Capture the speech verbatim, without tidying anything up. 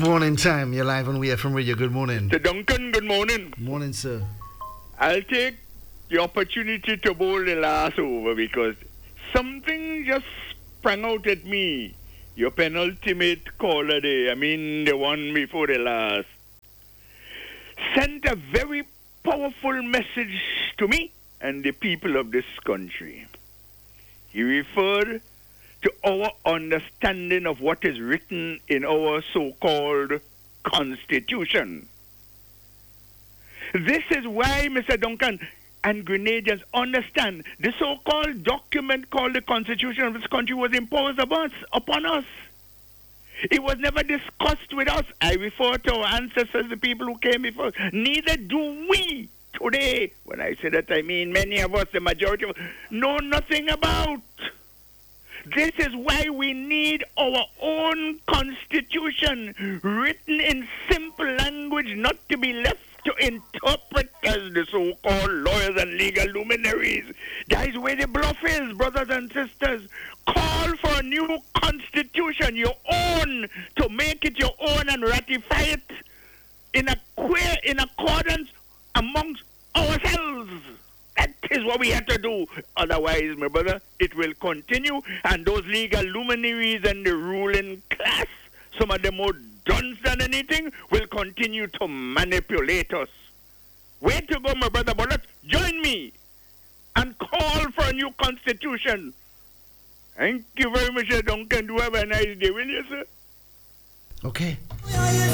morning time. You're live on We Are From Radio. Good morning. Mister Duncan, good morning. Morning, sir. I'll take the opportunity to bowl the last over because something just sprang out at me. Your penultimate caller day, I mean the one before the last, sent a very powerful message to me and the people of this country. He referred to our understanding of what is written in our so-called Constitution. This is why, Mister Duncan and Grenadians, understand the so-called document called the Constitution of this country was imposed upon us, upon us. It was never discussed with us. I refer to our ancestors, the people who came before us. Neither do we today. When I say that, I mean many of us, the majority of us, know nothing about. This is why we need our own Constitution, written in simple language, not to be left to interpret as the so-called lawyers and legal luminaries. That is where the bluff is, brothers and sisters. Call for a new Constitution, your own, to make it your own and ratify it in a queer, in accordance amongst ourselves. That is what we have to do. Otherwise, my brother, it will continue, and those legal luminaries and the ruling class, some of them more dunce than anything, will continue to manipulate us. Way to go, my brother, but let's join me and call for a new Constitution. Thank you very much, Duncan. Do have a nice day, will you, sir? Okay.